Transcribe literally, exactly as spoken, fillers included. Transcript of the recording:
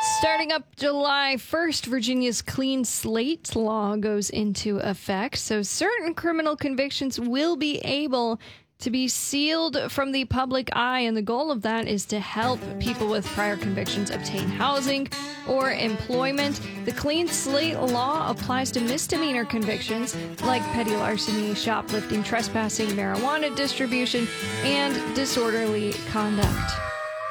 Starting up July first, Virginia's clean slate law goes into effect. So certain criminal convictions will be able to be sealed from the public eye. And the goal of that is to help people with prior convictions obtain housing or employment. The clean slate law applies to misdemeanor convictions like petty larceny, shoplifting, trespassing, marijuana distribution, and disorderly conduct.